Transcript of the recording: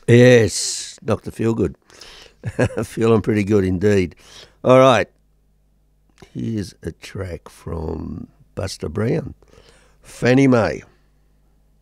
Yes, Dr. Feelgood. Feeling pretty good indeed. All right, here's a track from Buster Brown, Fannie Mae.